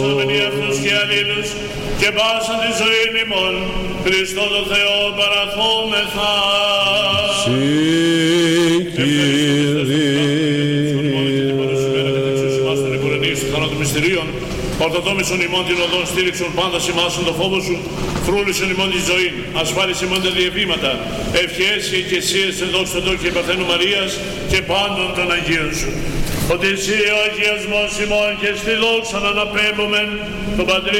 Αυτούς και αλλήλους και πάσα τη ζωή ημών, Χριστό το Θεό παραθόμεθα. Συ Κύριε. Ορθοτόμησον ημών την οδόν, στήριξον πάντα σημάσουν το φόβο σου, φρούλησον ημών τη ζωή, ασφάλισε ημών τα διαβήματα, ευχές και οικεσίες σε δόξα τω και Παρθένου Μαρίας και πάντων των Αγίων σου. Ότι εσύ ο αγιασμός ημών και στη δόξα να αναπέμπομεν τον Πατρί